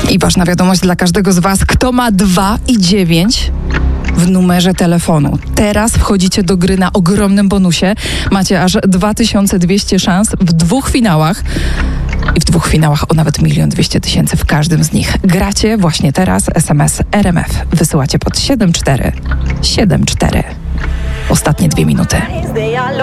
I ważna wiadomość dla każdego z Was, kto ma 2 i 9 w numerze telefonu. Teraz wchodzicie do gry na ogromnym bonusie. Macie aż 2200 szans w 2 finałach. I w 2 finałach o nawet 1 200 000 w każdym z nich. Gracie właśnie teraz. SMS RMF wysyłacie pod 7474. Ostatnie 2 minuty.